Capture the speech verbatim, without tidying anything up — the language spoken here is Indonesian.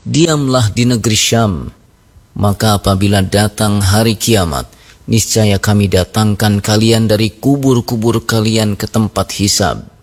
diamlah di negeri Syam. Maka apabila datang hari kiamat, niscaya kami datangkan kalian dari kubur-kubur kalian ke tempat hisab.